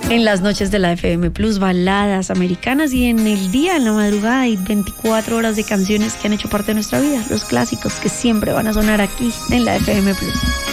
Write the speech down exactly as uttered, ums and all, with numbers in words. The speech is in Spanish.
En las noches de la F M Plus, baladas americanas, y en el día, en la madrugada, hay veinticuatro horas de canciones que han hecho parte de nuestra vida, los clásicos que siempre van a sonar aquí en la F M Plus.